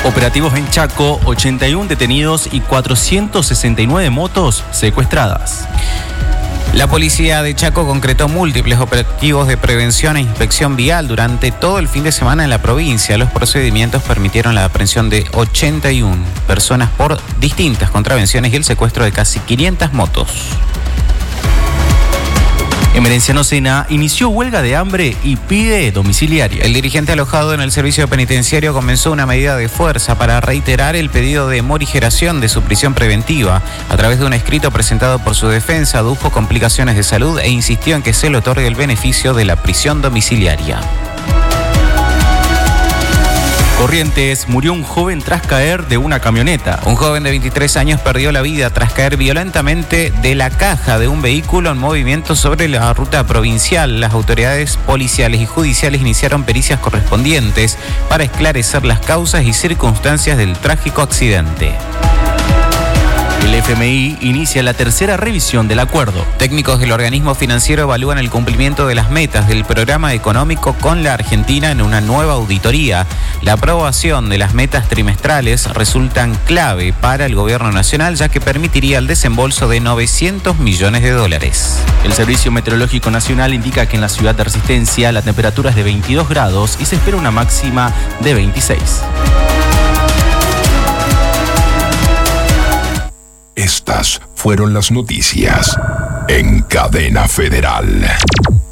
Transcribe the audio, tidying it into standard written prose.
Operativos en Chaco, 81 detenidos y 469 motos secuestradas. La policía de Chaco concretó múltiples operativos de prevención e inspección vial durante todo el fin de semana en la provincia. Los procedimientos permitieron la aprehensión de 81 personas por distintas contravenciones y el secuestro de casi 500 motos. Emerenciano Sena inició huelga de hambre y pide domiciliaria. El dirigente alojado en el servicio penitenciario comenzó una medida de fuerza para reiterar el pedido de morigeración de su prisión preventiva. A través de un escrito presentado por su defensa, adujo complicaciones de salud e insistió en que se le otorgue el beneficio de la prisión domiciliaria. Corrientes, murió un joven tras caer de una camioneta. Un joven de 23 años perdió la vida tras caer violentamente de la caja de un vehículo en movimiento sobre la ruta provincial. Las autoridades policiales y judiciales iniciaron pericias correspondientes para esclarecer las causas y circunstancias del trágico accidente. El FMI inicia la tercera revisión del acuerdo. Técnicos del organismo financiero evalúan el cumplimiento de las metas del programa económico con la Argentina en una nueva auditoría. La aprobación de las metas trimestrales resultan clave para el gobierno nacional, ya que permitiría el desembolso de $900 millones. El Servicio Meteorológico Nacional indica que en la ciudad de Resistencia la temperatura es de 22 grados y se espera una máxima de 26. Estas fueron las noticias en Cadena Federal.